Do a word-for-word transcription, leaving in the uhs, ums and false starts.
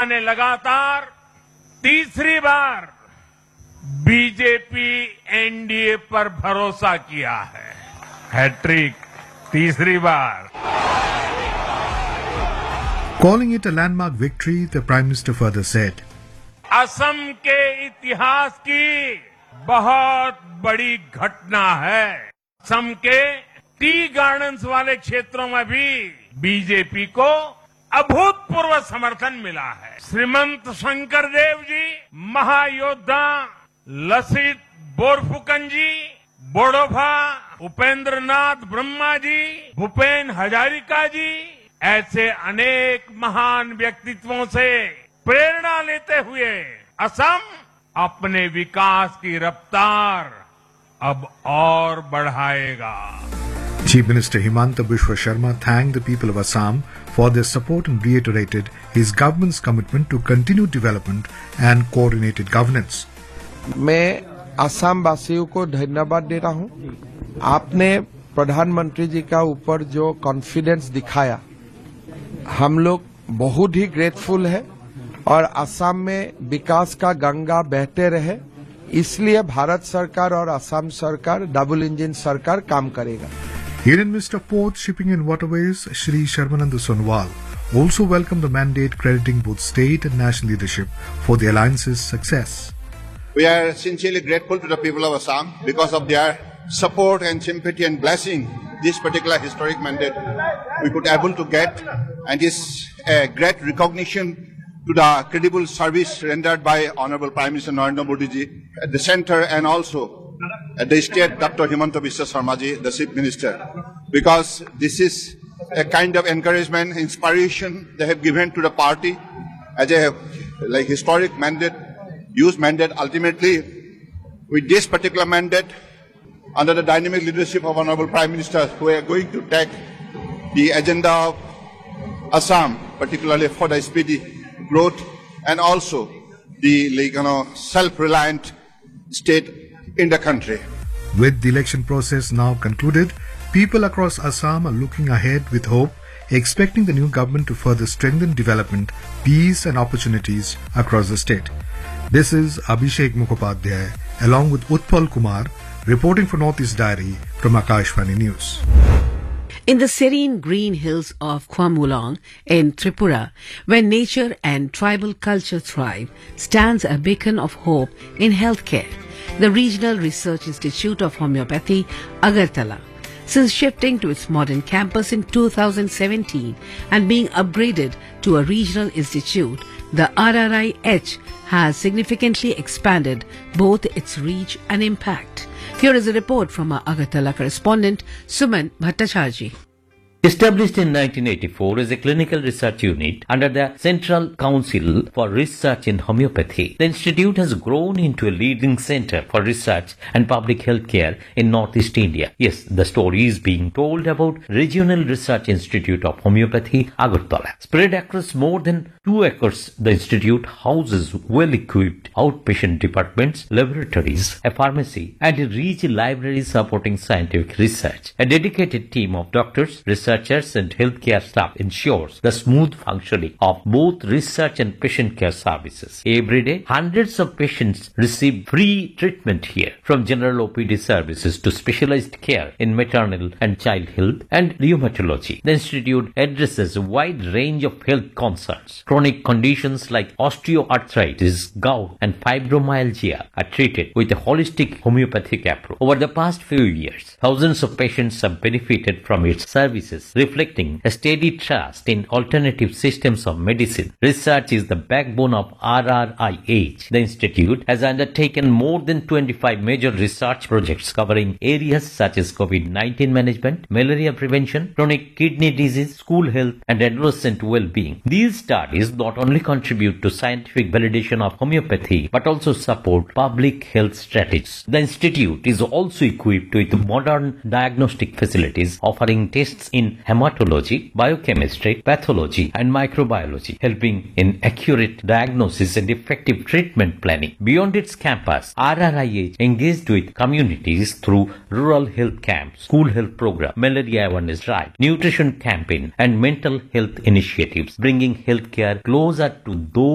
ने लगातार तीसरी बार बीजेपी एनडीए पर भरोसा किया है। हैट्रिक तीसरी बार। Calling it a landmark victory, the Prime Minister further said, Assam के इतिहास की बहुत बड़ी घटना है। असम के टी गार्डन्स वाले क्षेत्रों में भी बीजेपी को अभूतपूर्व समर्थन मिला है। श्रीमंत शंकरदेव जी, महायोद्धा लसित बोरफुकन जी, बोडोभा उपेंद्र नाथ ब्रह्मा जी, भूपेन हजारिका जी, ऐसे अनेक महान व्यक्तित्वों से प्रेरणा लेते हुए असम अपने विकास की रफ्तार अब और बढ़ाएगा। Chief Minister Himanta Biswa Sharma thanked the people of Assam for their support and reiterated his government's commitment to continued development and coordinated governance. मैं असम वासियों को धन्यवाद दे रहा हूं। आपने प्रधानमंत्री जी का ऊपर जो कॉन्फिडेंस दिखाया, हम लोग बहुत ही ग्रेटफुल है और असम में विकास का गंगा बहते रहे, इसलिए भारत सरकार और असम सरकार डबल इंजन सरकार काम करेगा। Union Minister of Ports, Shipping and Waterways, Shri Sarbananda Sonowal, also welcomed the mandate crediting both state and national leadership for the alliance's success. We are sincerely grateful to the people of Assam because of their support and sympathy and blessing this particular historic mandate we could able to get, and is a great recognition to the credible service rendered by Honorable Prime Minister Narendra Modi ji at the center and also at the state, Doctor Himanta Biswa Sharma ji, the Chief Minister, because this is a kind of encouragement, inspiration they have given to the party as a like historic mandate, youth mandate. Ultimately, with this particular mandate, under the dynamic leadership of Honorable Prime Minister, we are going to take the agenda of Assam, particularly for the speedy growth and also the like, you know, self-reliant state in the country. With the election process now concluded, people across Assam are looking ahead with hope, expecting the new government to further strengthen development, peace and opportunities across the state. This is Abhishek Mukhopadhyay along with Utpal Kumar reporting for Northeast Diary from Akashvani News. In the serene green hills of Khwamulong in Tripura, where nature and tribal culture thrive, stands a beacon of hope in healthcare, the Regional Research Institute of Homeopathy, Agartala. Since shifting to its modern campus in two thousand seventeen and being upgraded to a regional institute, the R R I H has significantly expanded both its reach and impact. Here is a report from our Agartala correspondent, Suman Bhattacharjee. Established in nineteen eighty-four as a clinical research unit under the Central Council for Research in Homeopathy, the institute has grown into a leading center for research and public health care in Northeast India. Yes, the story is being told about Regional Research Institute of Homeopathy, Agartala. Spread across more than two acres, the institute houses well-equipped outpatient departments, laboratories, a pharmacy, and a rich library supporting scientific research. A dedicated team of doctors, researchers and healthcare staff ensures the smooth functioning of both research and patient care services. Every day, hundreds of patients receive free treatment here, from general O P D services to specialized care in maternal and child health and rheumatology. The institute addresses a wide range of health concerns. Chronic conditions like osteoarthritis, gout, and fibromyalgia are treated with a holistic homeopathic approach. Over the past few years, thousands of patients have benefited from its services, reflecting a steady trust in alternative systems of medicine. Research is the backbone of R R I H. The institute has undertaken more than twenty-five major research projects covering areas such as COVID nineteen management, malaria prevention, chronic kidney disease, school health, and adolescent well-being. These studies not only contribute to scientific validation of homeopathy but also support public health strategies. The institute is also equipped with modern diagnostic facilities offering tests in hematology, biochemistry, pathology, and microbiology, helping in accurate diagnosis and effective treatment planning. Beyond its campus, R R I H engaged with communities through rural health camps, school health program, malaria awareness drive, nutrition campaign, and mental health initiatives, bringing healthcare closer to those